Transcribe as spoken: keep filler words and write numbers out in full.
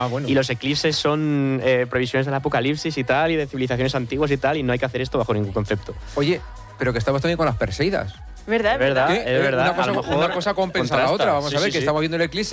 Ah, bueno. Y los eclipses son eh, previsiones del apocalipsis y tal, y de civilizaciones antiguas y tal, y no hay que hacer esto bajo ningún concepto. Oye, pero que estamos también con las Perseidas. ¿Verdad? Es verdad, ¿Qué? es verdad. Una cosa, A lo mejor una cosa compensa a la contrasta. otra. Vamos Sí, a ver, sí, que sí. estamos viendo el eclipse